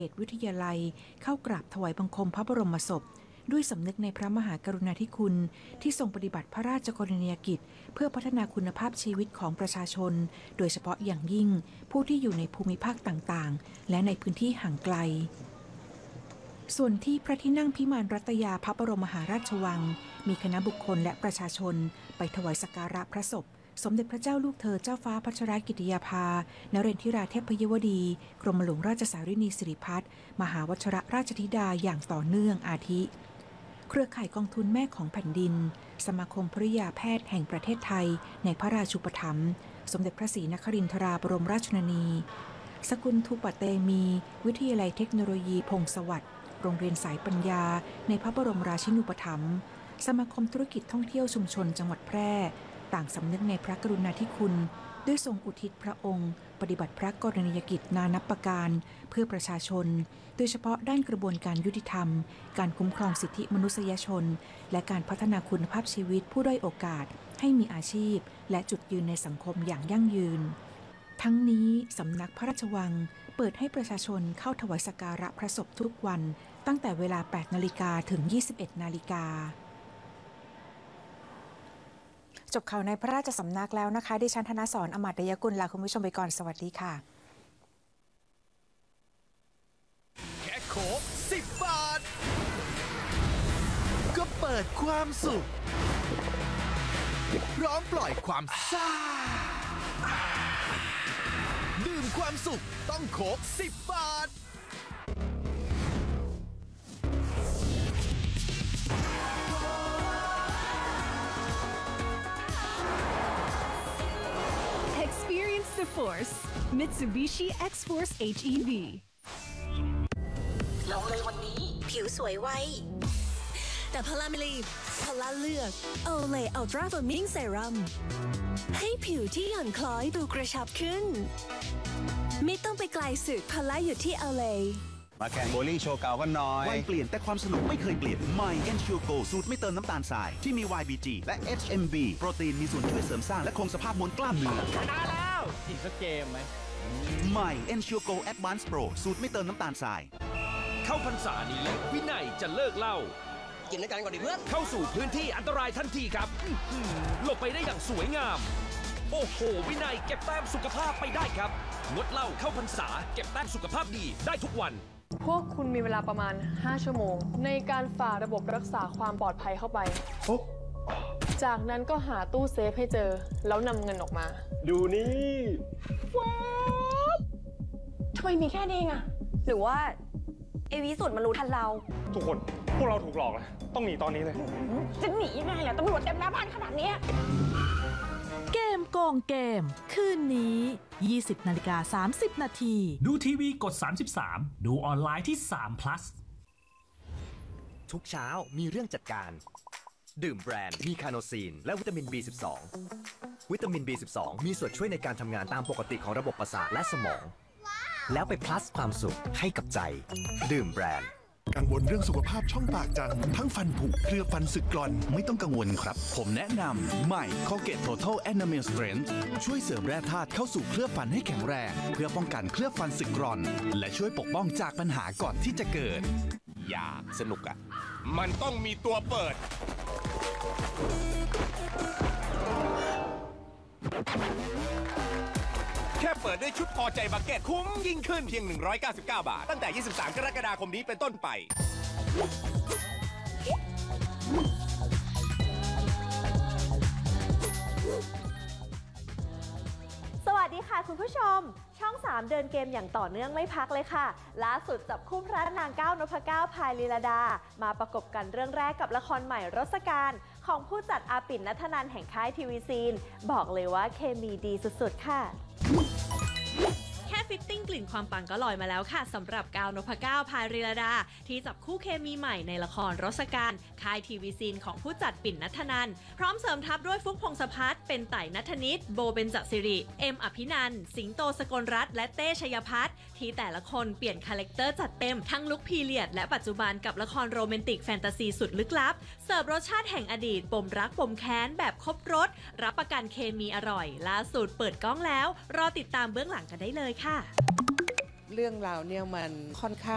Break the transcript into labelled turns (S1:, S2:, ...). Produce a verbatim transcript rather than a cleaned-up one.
S1: วิทยาลัยเข้ากราบถวายบังคมพระบรมศพด้วยสำนึกในพระมหากรุณาธิคุณที่ทรงปฏิบัติพระราชกรณียกิจเพื่อพัฒนาคุณภาพชีวิตของประชาชนโดยเฉพาะอย่างยิ่งผู้ที่อยู่ในภูมิภาคต่างๆและในพื้นที่ห่างไกลส่วนที่พระที่นั่งพิมานรัตยาพระบรมมหาราชวังมีคณะบุคคลและประชาชนไปถวายสักการะพระศพสมเด็จพระเจ้าลูกเธอเจ้าฟ้าพัชรกิติยาภานเรนทิราเทพยวดีกรมหลวงราชสารินีสิริพัฒน์มหาวชรราชธิดาอย่างต่อเนื่องอาทิเครือข่ายกองทุนแม่ของแผ่นดินสมาคมภริยาแพทย์แห่งประเทศไทยในพระราชูปถัมภ์สมเด็จพระศรีนครินทราบรมราชชนนีสกุลทุปเตมีวิทยาลัยเทคโนโลยีพงศวัสดิ์โรงเรียนสายปัญญาในพระบรมราชินูปถัมภ์สมาคมธุรกิจท่องเที่ยวชุมชนจังหวัดแพร่ต่างสำนึกในพระกรุณาธิคุณด้วยทรงอุทิศพระองค์ปฏิบัติพระกรณียกิจนานับประการเพื่อประชาชนโดยเฉพาะด้านกระบวนการยุติธรรมการคุ้มครองสิทธิมนุษยชนและการพัฒนาคุณภาพชีวิตผู้ด้อยโอกาสให้มีอาชีพและจุดยืนในสังคมอย่างยั่งยืนทั้งนี้สำนักพระราชวังเปิดให้ประชาชนเข้าถวายสักการะพระศพทุกวันตั้งแต่เวลา แปดนาฬิกา ถึง ยี่สิบเอ็ดนาฬิกาจบข่าวในพระราชสำนักแล้วนะคะดิฉันธนสร อมาตยกุลลาคุณผู้ชมไปก่อนสวัสดีค่ะ
S2: แค่โคกสิบบาทก็เปิดความสุขพร้อมปล่อยความซ่าดื่มความสุขต้องโคกสิบบาท
S3: Experience the Force Mitsubishi X-Force เอช อี วี
S4: ลองเลยวันนี้ผิวสวยไวแต่พลาไม่รีบพลาเลือกโอเลอัลตราเฟอร์มิงเซรั่มให้ผิวที่หย่อนคล้อยดูกระชับขึ้นไม่ต้องไปไกลสึกพลาอยู่ที่โอเล
S5: มาแข่งโบลิ่งโชว์เก่ากันหน่อย
S6: วัยเปลี่ยนแต่ความสนุกไม่เคยเปลี่ยนใหม่ Ensure Go สูตรไม่เติมน้ำตาลทรายที่มี วาย บี จี และ เอช เอ็ม บี โปรตีนมีส่วนช่วยเสริมสร้างและคงสภาพมวลกล้ามเนื้อ
S2: ชนะแล้วอีกสักเกมไหม
S6: ใหม่ Ensure Go Advanced Pro สูตรไม่เติมน้ำตาลทราย
S2: เข้าพรรษานี้วินัยจะเลิกเหล้า
S7: กินด้วยกันก่อนดิเพื่อน
S2: เข้าสู่พื้นที่อันตรายทันทีครับหลบไปได้อย่างสวยงามโอ้โหวินัยเก็บแต้มสุขภาพไปได้ครับงดเหล้าเข้าพรรษาเก็บแต้มสุขภาพดีได้ทุกวัน
S8: พวกคุณมีเวลาประมาณห้าชั่วโมงในการฝ่าระบบรักษาความปลอดภัยเข้าไปจากนั้นก็หาตู้เซฟให้เจอแล้วนำเงินออกมา
S9: ดูนี่
S8: ว้าวทำไมมีแค่นี้เองอะหรือว่าเอวิสุดมันรู้ทันเรา
S9: ทุกคนพวกเราถูกหลอกแล้วต้องหนีตอนนี้เลย
S8: จะหนียังไงล่ะตำรวจเต็มหน้าบ้านขนาดนี้
S10: เกมโกงเกมคืนนี้ ยี่สิบนาฬิกาสามสิบนาที
S11: ดูทีวีกดสามสิบสามดูออนไลน์ที่สาม plus
S12: ทุกเช้ามีเรื่องจัดการดื่มแบรนด์มีคาโนซีนและวิตามิน บี สิบสอง วิตามิน บี สิบสอง มีส่วนช่วยในการทำงานตามปกติของระบบประสาทและสมองแล้วไป plus ความสุขให้กับใจดื่มแบรนด์
S13: กังวลเรื่องสุขภาพช่องปากจังทั้งฟันผุเคลือบฟันสึกกร่อนไม่ต้องกังวลครับผมแนะนำใหม่ Colgate Total Enamel Strength ช่วยเสริมแร่ธาตุเข้าสู่เคลือบฟันให้แข็งแรงเพื่อป้องกันเคลือบฟันสึกกร่อนและช่วยปกป้องจากปัญหาก่อนที่จะเกิด
S2: อยากสนุกอ่ะมันต้องมีตัวเปิดแค่เปิดด้วยชุดพอใจบักเก็ตคุ้มยิ่งขึ้นเพียงหนึ่งร้อยเก้าสิบเก้าบาทตั้งแต่ยี่สิบสามกรกฎาคมนี้เป็นต้นไป
S14: สวัสดีค่ะคุณผู้ชมช่องสามเดินเกมอย่างต่อเนื่องไม่พักเลยค่ะล่าสุดจับคู่พระนางก้าวนพเก้าพายลีลาดามาประกบกันเรื่องแรกกับละครใหม่รสการของผู้จัดอาปิ่นณัฐนันท์แห่งค่ายทีวีซีนบอกเลยว่าเคมีดีสุดๆค่ะ
S15: แค่ฟิตติ้งกลิ่นความปังก็ลอยมาแล้วค่ะสำหรับก้าวนพเก้าพายลีลาดาที่จับคู่เคมีใหม่ในละครรสการค่ายทีวีซีนของผู้จัดปิ่นณัฐนันท์พร้อมเสริมทัพด้วยฟุกพงษ์พัฒน์เป็นไต่ณัฐนิตโบเบญจศิริเอ็มอภินันท์สิงโตสกลรัตน์และเต้ชยพัฒน์ที่แต่ละคนเปลี่ยนคาแรคเตอร์จัดเต็มทั้งลุคพีเรียดและปัจจุบันกับละครโรแมนติกแฟนตาซีสุดลึกลับเสิร์ฟรสชาติแห่งอดีตปมรักปมแค้นแบบครบรสรับประกันเคมีอร่อยล่าสุดเปิดกล้องแล้วรอติดตามเบื้องหลังกันได้เลยค่ะ
S16: เรื่องราวเนี่ยมันค่อนข้าง